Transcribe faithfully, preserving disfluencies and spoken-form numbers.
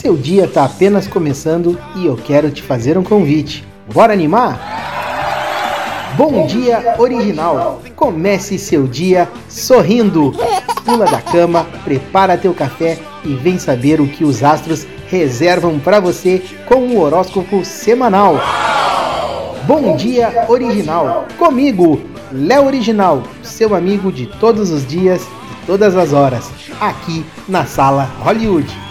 Seu dia está apenas começando e eu quero te fazer um convite. Bora animar? Bom Dia Original. Comece seu dia sorrindo. Pula da cama, prepara teu café e vem saber o que os astros reservam para você com o horóscopo semanal. Bom Dia Original. Comigo, Léo Original, seu amigo de todos os dias, de todas as horas, aqui na Sala Hollywood.